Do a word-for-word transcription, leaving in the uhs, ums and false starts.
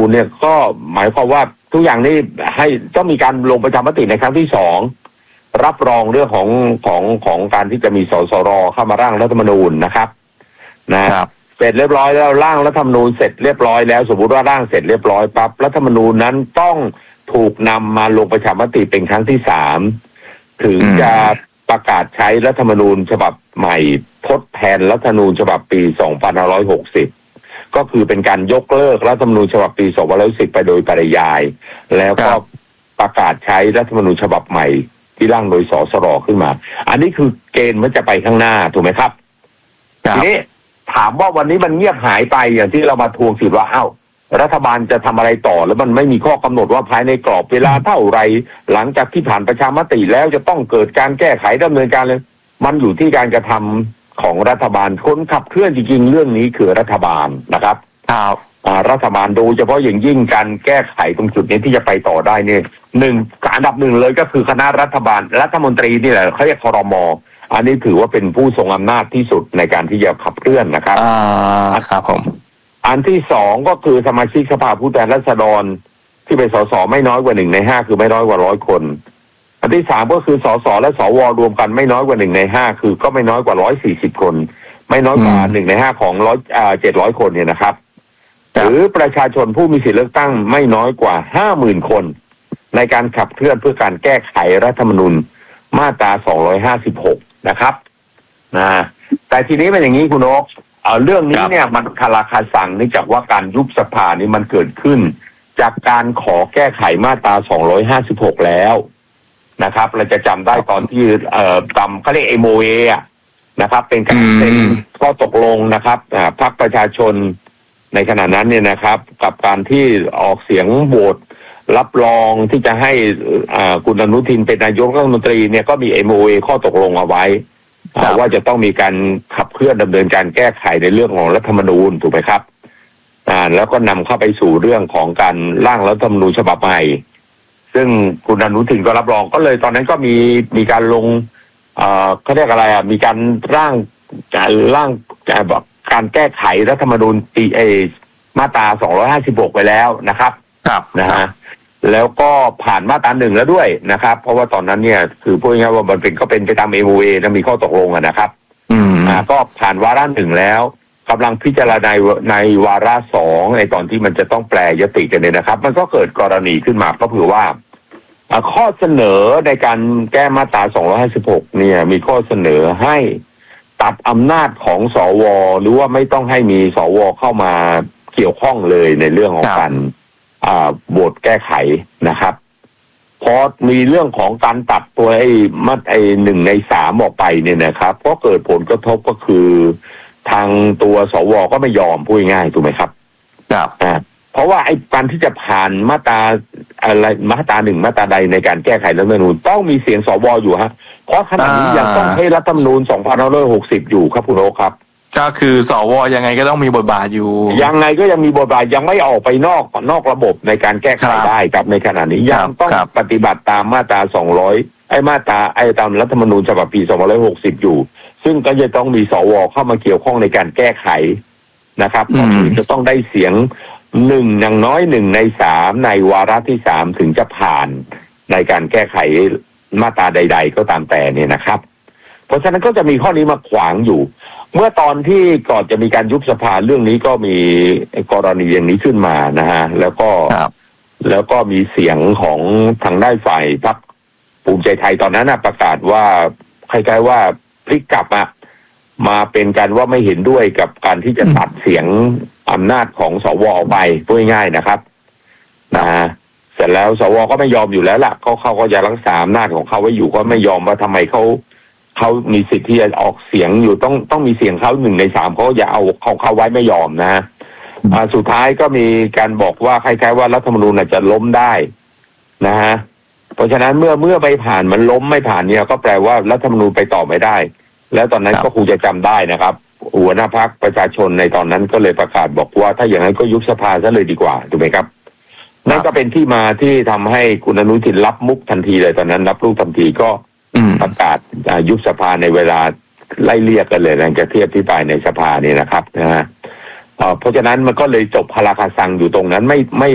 ญเนี่ยก็หมายความว่าทุกอย่างนี่ให้ต้องมีการลงประชามติในครั้งที่สองรับรองเรื่องของของของการที่จะมีสสรเข้ามาร่างรัฐธรรมนูญนะครับนะครับเสร็จเรียบร้อยแล้วร่างรัฐธรรมนูญเสร็จเรียบร้อยแล้วสมมติว่าร่างเสร็จเรียบร้อยปั๊บรัฐธรรมนูญนั้นต้องถูกนำมาลงประชามติเป็นครั้งที่สามถึงจะประกาศใช้รัฐธรรมนูญฉบับใหม่ทดแทนรัฐธรรมนูญฉบับปีสองพันห้าร้อยหกสิบก็คือเป็นการยกเลิกรัฐธรรมนูญฉบับปีสองพันห้าร้อยสิบไปโดยปริยายแล้วก็ประกาศใช้รัฐธรรมนูญฉบับใหม่ที่ร่างโดยสสรขึ้นมาอันนี้คือเกณฑ์มันจะไปข้างหน้าถูกไหมครับทีนี้ถามว่าวันนี้มันเงียบหายไปอย่างที่เรามาทวงสิทธิ์ว่าอ้าวรัฐบาลจะทำอะไรต่อแล้วมันไม่มีข้อกำหนดว่าภายในกรอบเวลาเท่าไรหลังจากที่ผ่านประชามติแล้วจะต้องเกิดการแก้ไขดำเนินการเลยมันอยู่ที่การกระทำของรัฐบาลคนขับเคลื่อนจริงๆเรื่องนี้คือรัฐบาลนะครับครับรัฐบาลโดยเฉพาะอย่างยิ่งการแก้ไขตรงจุดนี้ที่จะไปต่อได้เนี่ยหนึ่งอันดับหนึ่งเลยก็คือคณะรัฐบาลรัฐมนตรีนี่แหละเขาเรียกครม.อันนี้ถือว่าเป็นผู้ทรงอำนาจที่สุดในการที่จะขับเคลื่อนนะครับอ่าครับผมอันที่สองก็คือสมาชิกสภาผู้แทนราษฎรที่เป็นสสไม่น้อยกว่าหนึ่งในห้าคือไม่น้อยกว่าร้อยคนอันที่สามก็คือสสและสวรวมกันไม่น้อยกว่าหนึ่งในห้าคือก็ไม่น้อยกว่าร้อยสี่สิบคนไม่น้อยกว่าหนึ่งในห้าของร้อยอ่าเจ็ดร้อยคนเนี่ยนะครับหรือประชาชนผู้มีสิทธิเลือกตั้งไม่น้อยกว่าห้าหมื่นคนในการขับเคลื่อนเพื่อการแก้ไขรัฐธรรมนูญมาตราสองร้อยห้าสิบหกนะครับนะแต่ทีนี้เป็นอย่างนี้คุณโอ๊คเอ่อเรื่องนี้เนี่ยมันคาราคาสั่งเนื่องจากว่าการยุบสภานี่มันเกิดขึ้นจากการขอแก้ไขมาตราสองร้อยห้าสิบหกแล้วนะครับเราจะจำได้ตอนที่เอ่อตามเขาเรียก เอ็ม โอ เอ อ่ะนะครับเป็นการเซ็นข้อตกลงนะครับอ่าพรรคประชาชนในขณะนั้นเนี่ยนะครับกับการที่ออกเสียงโหวตรับรองที่จะให้อ่าคุณอนุทินเป็นนายกรัฐมนตรีเนี่ยก็มี เอ็ม โอ เอ ข้อตกลงเอาไว้ว่าจะต้องมีการขับเคลื่อนดำเนินการแก้ไขในเรื่องของรัฐธรรมนูญถูกไหมครับอ่าแล้วก็นำเข้าไปสู่เรื่องของการร่างรัฐธรรมนูญฉบับใหม่ซึ่งคุณอนุทินก็รับรองก็เลยตอนนั้นก็มีมีการลงเอ่อเขาเรียกอะไรอ่ะมีการร่างการร่างการแบบการแก้ไขรัฐธรรมนูญปีเอมาตราสองร้อยห้าสิบหกไปแล้วนะครับครับนะฮะแล้วก็ผ่านมาตราหนึ่งแล้วด้วยนะครับเพราะว่าตอนนั้นเนี่ยคือพูดง่ายๆว่ามันเป็นก็เป็นไปตาม เอ็ม โอ เอ นะมีข้อตกลงอะนะครับอืมอ่าก็ผ่านวาระหนึ่งแล้วกำลังพิจารณาในในวาระสองในตอนที่มันจะต้องแปลยติกันเนี่ยนะครับมันก็เกิดกรณีขึ้นมาก็คือว่าข้อเสนอในการแก้มาตราสองร้อยห้าสิบหกเนี่ยมีข้อเสนอให้ตัดอำนาจของสวหรือว่าไม่ต้องให้มีสวเข้ามาเกี่ยวข้องเลยในเรื่องของการโหวตแก้ไขนะครับพอมีเรื่องของการตัดตัวไอ้มัดไอ้หนึ่งในสามออกไปเนี่ยนะครับก็เกิดผลกระทบก็คือทางตัวสวก็ไม่ยอมพูดง่ายถูกไหมครับครับอ่าเพราะว่าไอ้การที่จะผ่านมาตราอะไรมาตราหนึ่งมาตราใดในการแก้ไขรัฐธรรมนูญต้องมีเสียงสวอยู่ฮะเพราะขณะนี้ยังต้องให้รัฐธรรมนูญสองพันห้าร้อยหกสิบอยู่ครับคุณโอครับก็คือสวยังไงก็ต้องมีบทบาทอยู่ยังไงก็ยังมีบทบาทยังไม่ออกไปนอกนอกระบบในการแก้ไขได้ครับในขณะนี้ยังต้องปฏิบัติตามมาตราสองร้อยไอ้มาตราไอ้ตามรัฐธรรมนูญฉบับปีสองพันห้าร้อยหกสิบอยู่ซึ่งก็จะต้องมีสวเข้ามาเกี่ยวข้องในการแก้ไขนะครับก็คือจะต้องได้เสียงหนึ่งอย่างน้อยหนึ่งในสามในวาระที่สามถึงจะผ่านในการแก้ไขมาตราใดๆก็ตามแต่เนี่ยนะครับเพราะฉะนั้นก็จะมีข้อนี้มาขวางอยู่เมื่อตอนที่ก่อนจะมีการยุบสภาเรื่องนี้ก็มีกรณีอย่างนี้ขึ้นมานะฮะแล้วก็แล้วก็มีเสียงของทางด้านฝ่ายพรรคภูมิใจไทยตอนนั้นนะประกาศว่าคล้ายๆว่าพลิกกลับมามาเป็นการว่าไม่เห็นด้วยกับการที่จะตัดเสียงอำนาจของสวออกไปพูดง่ายๆนะครับนะเสร็จแล้วสวก็ไม่ยอมอยู่แล้วล่ะเขาเขาก็จะรักษาอำนาจของเขาไว้อยู่ก็ไม่ยอมว่าทำไมเขาเขามีสิทธิ์ที่จะออกเสียงอยู่ต้องต้องมีเสียงเขาหนึ่งในสามเขาอย่าเอาเขาเข้าไว้ไม่ยอมนะฮะสุดท้ายก็มีการบอกว่าคล้ายๆว่ารัฐธรรมนูญจะล้มได้นะฮะเพราะฉะนั้นเมื่อเมื่อไปผ่านมันล้มไม่ผ่านเนี่ยก็แปลว่ารัฐธรรมนูญไปต่อไม่ได้แล้วตอนนั้นก็คงจะจำได้นะครับหัวหน้าพรรคประชาชนในตอนนั้นก็เลยประกาศบอกว่าถ้าอย่างนั้นก็ยุบสภาซะเลยดีกว่าถูกไหมครับนั่นก็เป็นที่มาที่ทำให้คุณอนุทินรับมุกทันทีเลยตอนนั้นรับลูกทันทีก็ประกาศยุบสภาในเวลาไล่เลี่ยกันเลยหลังจากที่อภิปรายในสภาเนี่ยนะครับนะฮะเพราะฉะนั้นมันก็เลยจบพาราคาซังอยู่ตรงนั้นไม่ไม่